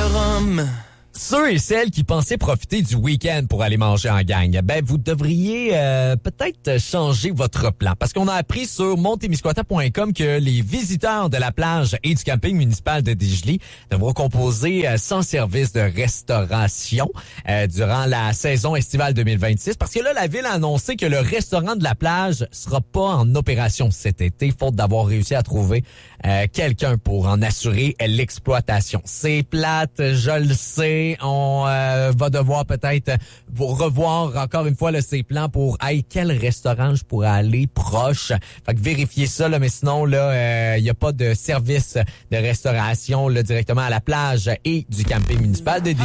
rhum. Ceux et celles qui pensaient profiter du week-end pour aller manger en gang, ben vous devriez peut-être changer votre plan. Parce qu'on a appris sur montemisquata.com que les visiteurs de la plage et du camping municipal de Dégelée devront composer sans service de restauration durant la saison estivale 2026. Parce que là, la ville a annoncé que le restaurant de la plage sera pas en opération cet été, faute d'avoir réussi à trouver quelqu'un pour en assurer l'exploitation. C'est plate, je le sais. On va devoir peut-être revoir encore une fois là, ces plans pour quel restaurant je pourrais aller proche. Fait que vérifiez ça, là, mais sinon, là, il n'y a pas de service de restauration là, directement à la plage et du camping municipal de Dégelée.